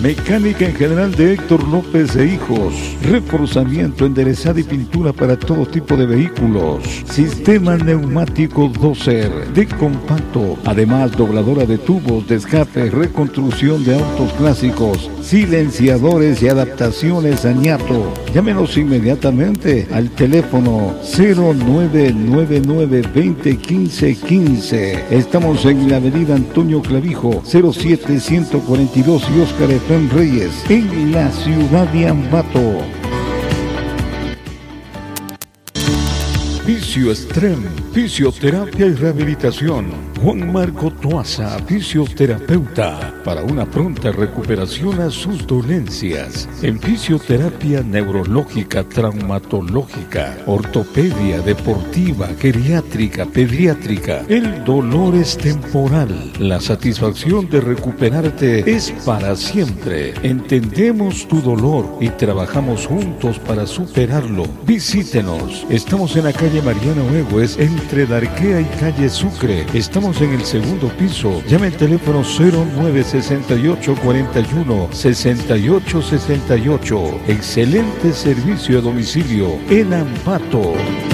Mecánica en general de Héctor López e Hijos. Reforzamiento, enderezada y pintura para todo tipo de vehículos. Sistema neumático Dozer de compacto. Además, dobladora de tubos de escape, reconstrucción de autos clásicos, silenciadores y adaptaciones a ñato. Llámenos inmediatamente al teléfono 0999-201515. Estamos en la avenida Antonio Clavijo, 07142 y Óscar Efraín Reyes, en la ciudad de Ambato. Fisioestrem, fisioterapia y rehabilitación. Juan Marco Toaza, fisioterapeuta, para una pronta recuperación a sus dolencias. En fisioterapia neurológica, traumatológica, ortopedia, deportiva, geriátrica, pediátrica. El dolor es temporal. La satisfacción de recuperarte es para siempre. Entendemos tu dolor y trabajamos juntos para superarlo. Visítenos. Estamos en la calle Mariano Egues, entre Darquea y calle Sucre. Estamos en el segundo piso. Llame al teléfono 0968 41 68 68. Excelente servicio a domicilio en Ambato.